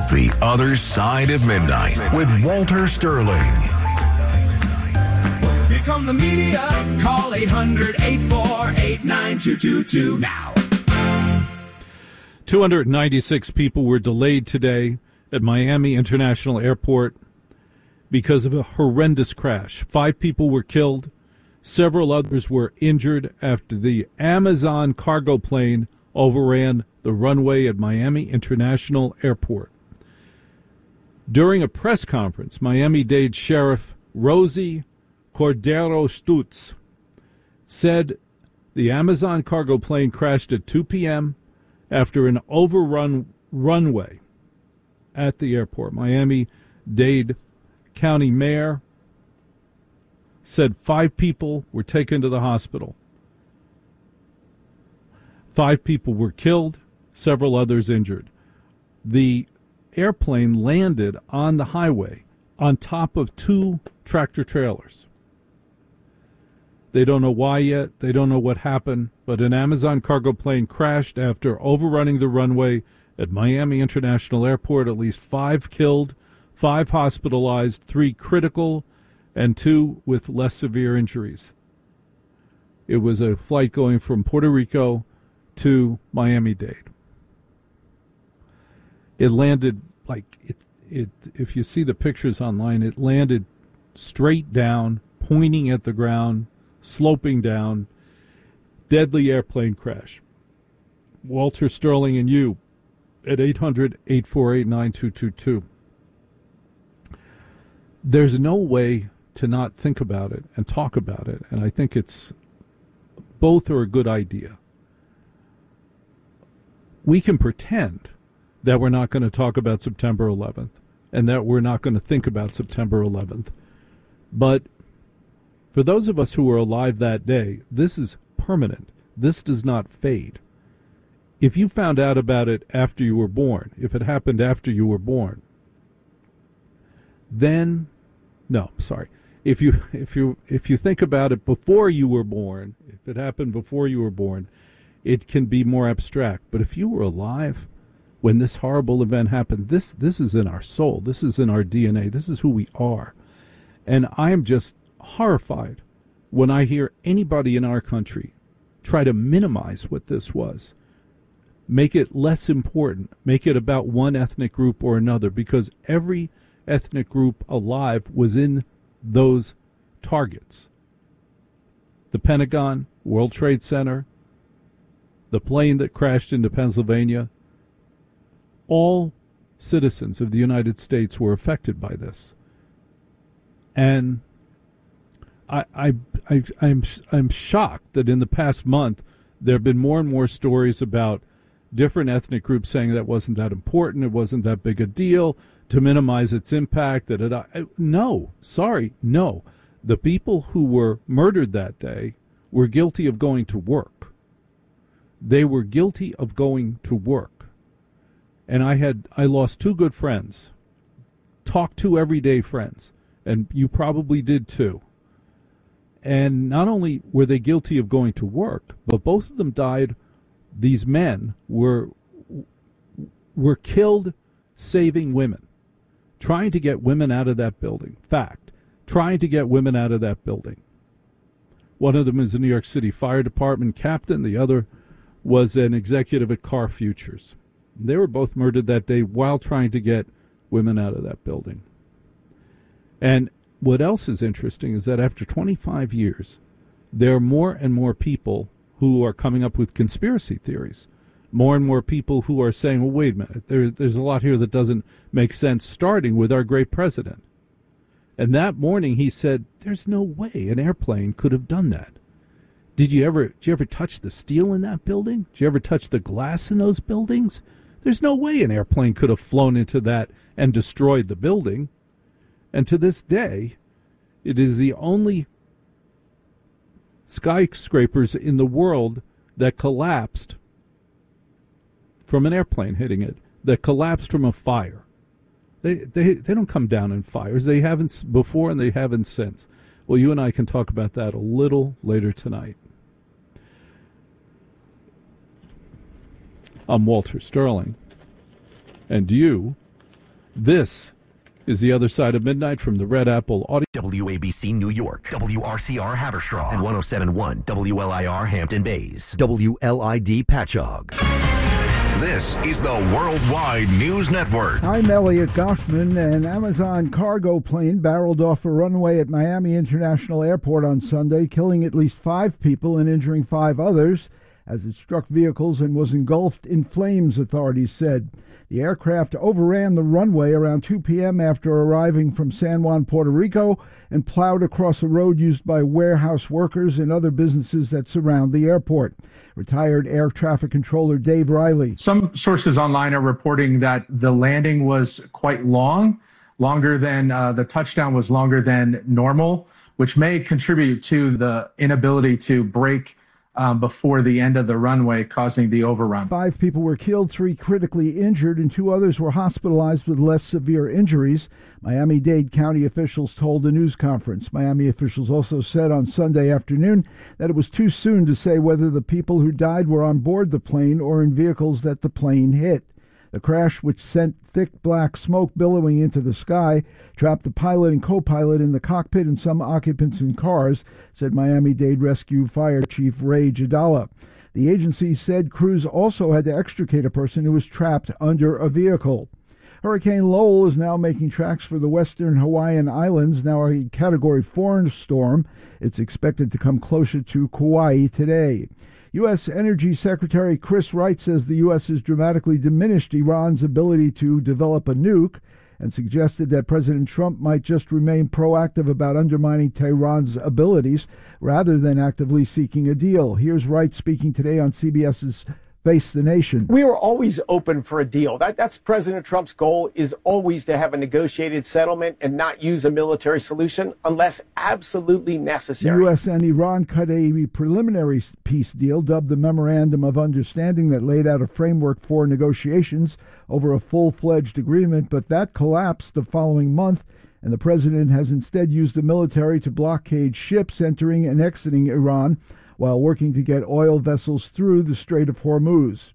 The Other Side of Midnight with Walter Sterling. Here come the media. Call 800-848-9222 now. 296 people were delayed today at Miami International Airport because of a horrendous crash. 5 people were killed. Several others were injured after the Amazon cargo plane overran the runway at Miami International Airport. During a press conference, Miami-Dade Sheriff Rosie Cordero Stutz said the Amazon cargo plane crashed at 2 p.m. after an overrun runway at the airport. Miami-Dade County Mayor said 5 people were taken to the hospital. 5 people were killed, several others injured. The airplane landed on the highway on top of 2 tractor trailers. They don't know why yet. They don't know what happened, but an Amazon cargo plane crashed after overrunning the runway at Miami International Airport. At least 5 killed, 5 hospitalized, 3 critical, and 2 with less severe injuries. It was a flight going from Puerto Rico to Miami-Dade. It landed if you see the pictures online, it landed straight down, pointing at the ground, sloping down. Deadly airplane crash. Walter Sterling and you at 800-848-9222. There's no way to not think about it and talk about it, and I think both are a good idea. We can pretend that we're not going to talk about September 11th and that we're not going to think about September 11th. But for those of us who were alive that day, this is permanent. This does not fade. If you found out about it after you were born, if it happened after you were born, then, no, sorry. If you think about it before you were born, if it happened before you were born, it can be more abstract. But if you were alive when this horrible event happened, this is in our soul. This is in our DNA. This is who we are. And I am just horrified when I hear anybody in our country try to minimize what this was, make it less important, make it about one ethnic group or another, because every ethnic group alive was in those targets. The Pentagon, World Trade Center, the plane that crashed into Pennsylvania, all citizens of the United States were affected by this. And I'm shocked that in the past month there have been more and more stories about different ethnic groups saying that wasn't that important, it wasn't that big a deal, to minimize its impact. No. The people who were murdered that day were guilty of going to work. They were guilty of going to work. And I lost 2 good friends, talked to everyday friends, and you probably did too. And not only were they guilty of going to work, but both of them died. These men were killed saving women, trying to get women out of that building. Trying to get women out of that building. One of them is a New York City Fire Department captain. The other was an executive at Car Futures. They were both murdered that day while trying to get women out of that building. And what else is interesting is that after 25 years, there are more and more people who are coming up with conspiracy theories. More and more people who are saying, well, wait a minute, there's a lot here that doesn't make sense, starting with our great president. And that morning he said, there's no way an airplane could have done that. Did you ever touch the steel in that building? Did you ever touch the glass in those buildings? There's no way an airplane could have flown into that and destroyed the building. And to this day, it is the only skyscrapers in the world that collapsed from an airplane hitting it, that collapsed from a fire. They don't come down in fires. They haven't before and they haven't since. Well, you and I can talk about that a little later tonight. I'm Walter Sterling, and you This is The Other Side of Midnight from the Red Apple Audio. WABC New York, WRCR Haverstraw, and 107.1 WLIR Hampton Bays, WLID Patchogue. This is the Worldwide News Network. I'm Elliot Goffman. An Amazon cargo plane barreled off a runway at Miami International Airport on Sunday, killing at least 5 people and injuring 5 others as it struck vehicles and was engulfed in flames, authorities said. The aircraft overran the runway around 2 p.m. after arriving from San Juan, Puerto Rico, and plowed across a road used by warehouse workers and other businesses that surround the airport. Retired air traffic controller Dave Riley. Some sources online are reporting that the landing was quite longer than the touchdown was longer than normal, which may contribute to the inability to brake before the end of the runway, causing the overrun. 5 people were killed, 3 critically injured, and 2 others were hospitalized with less severe injuries, Miami-Dade County officials told a news conference. Miami officials also said on Sunday afternoon that it was too soon to say whether the people who died were on board the plane or in vehicles that the plane hit. The crash, which sent thick black smoke billowing into the sky, trapped the pilot and co-pilot in the cockpit and some occupants in cars, said Miami-Dade Rescue Fire Chief Ray Jadala. The agency said crews also had to extricate a person who was trapped under a vehicle. Hurricane Lowell is now making tracks for the western Hawaiian Islands, now a Category 4 storm. It's expected to come closer to Kauai today. U.S. Energy Secretary Chris Wright says the U.S. has dramatically diminished Iran's ability to develop a nuke and suggested that President Trump might just remain proactive about undermining Tehran's abilities rather than actively seeking a deal. Here's Wright speaking today on CBS's Face the Nation. We are always open for a deal. That's President Trump's goal, is always to have a negotiated settlement and not use a military solution unless absolutely necessary. The U.S. and Iran cut a preliminary peace deal dubbed the Memorandum of Understanding that laid out a framework for negotiations over a full-fledged agreement, but that collapsed the following month, and the president has instead used the military to blockade ships entering and exiting Iran while working to get oil vessels through the Strait of Hormuz.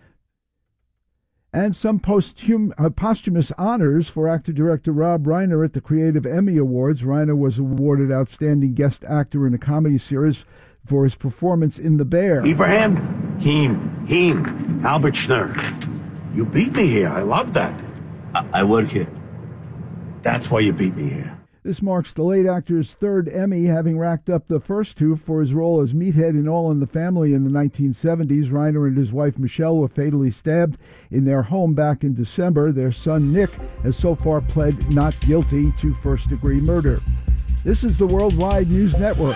And some posthumous honors for actor-director Rob Reiner at the Creative Emmy Awards. Reiner was awarded Outstanding Guest Actor in a Comedy Series for his performance in The Bear. Ibrahim, Him, Albert Schnurr. You beat me here. I love that. I work here. That's why you beat me here. This marks the late actor's 3rd Emmy, having racked up the first 2 for his role as Meathead in All in the Family in the 1970s. Reiner and his wife Michelle were fatally stabbed in their home back in December. Their son Nick has so far pled not guilty to first-degree murder. This is the Worldwide News Network.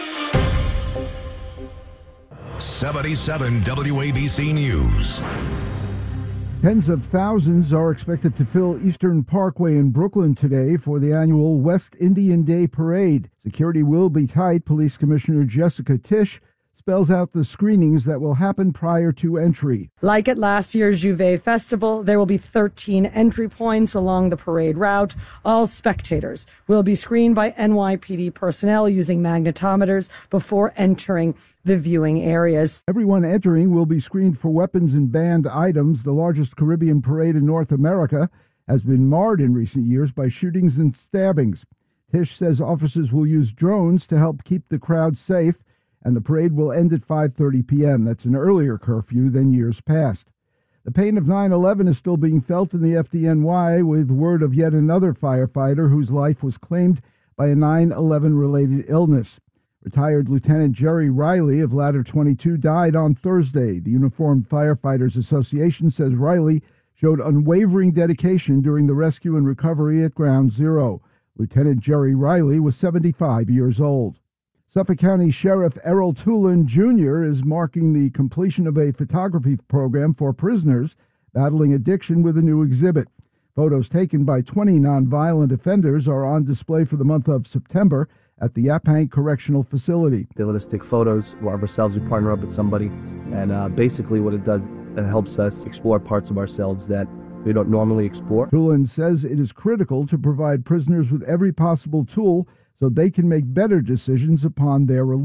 77 WABC News. Tens of thousands are expected to fill Eastern Parkway in Brooklyn today for the annual West Indian Day Parade. Security will be tight. Police Commissioner Jessica Tisch spells out the screenings that will happen prior to entry. Like at last year's Juve Festival, there will be 13 entry points along the parade route. All spectators will be screened by NYPD personnel using magnetometers before entering the viewing areas. Everyone entering will be screened for weapons and banned items. The largest Caribbean parade in North America has been marred in recent years by shootings and stabbings. Tisch says officers will use drones to help keep the crowd safe, and the parade will end at 5:30 p.m. That's an earlier curfew than years past. The pain of 9/11 is still being felt in the FDNY, with word of yet another firefighter whose life was claimed by a 9/11-related illness. Retired Lieutenant Jerry Riley of Ladder 22 died on Thursday. The Uniformed Firefighters Association says Riley showed unwavering dedication during the rescue and recovery at Ground Zero. Lieutenant Jerry Riley was 75 years old. Suffolk County Sheriff Errol Tulin Jr. is marking the completion of a photography program for prisoners battling addiction with a new exhibit. Photos taken by 20 nonviolent offenders are on display for the month of September at the Yaphank Correctional Facility. They let us take photos of ourselves. We partner up with somebody, and basically what it does, it helps us explore parts of ourselves that we don't normally explore. Tulin says it is critical to provide prisoners with every possible tool so they can make better decisions upon their release.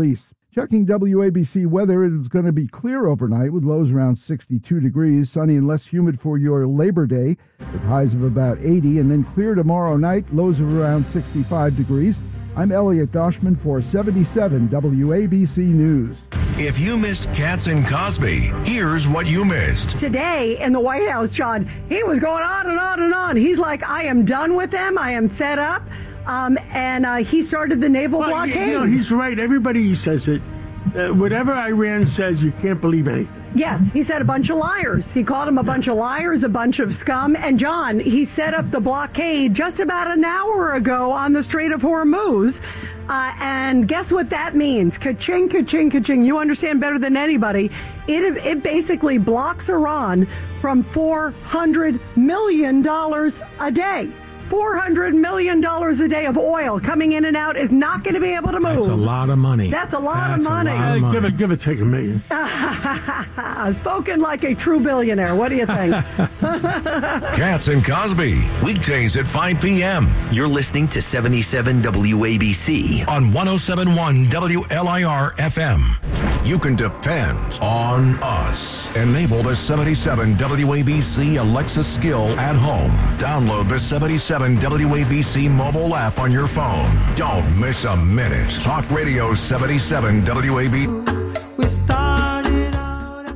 Checking WABC weather, it is going to be clear overnight with lows around 62 degrees, sunny and less humid for your Labor Day with highs of about 80, and then clear tomorrow night, lows of around 65 degrees. I'm Elliot Doshman for 77 WABC News. If you missed Katz and Cosby, here's what you missed. Today in the White House, John, he was going on and on and on. He's like, I am done with them. I am fed up. And he started the naval blockade. You know, he's right. Everybody says it. Whatever Iran says, you can't believe anything. Yes, he said a bunch of liars. He called them a bunch of liars, a bunch of scum. And, John, he set up the blockade just about an hour ago on the Strait of Hormuz. And guess what that means? Ka-ching, ka-ching, ka-ching. You understand better than anybody. It basically blocks Iran from $400 million a day. $400 million a day of oil coming in and out is not going to be able to move. That's a lot of money. That's a lot of money. Give it, take $1 million. Spoken like a true billionaire. What do you think? Katz and Cosby, weekdays at 5 p.m. You're listening to 77 WABC on 107.1 WLIR FM. You can depend on us. Enable the 77 WABC Alexa skill at home. Download the 77 WABC mobile app on your phone. Don't miss a minute. Talk Radio 77 WABC. We started out.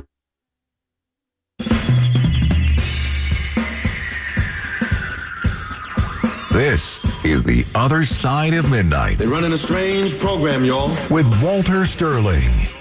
This is The Other Side of Midnight. They're running a strange program, y'all. With Walter Sterling.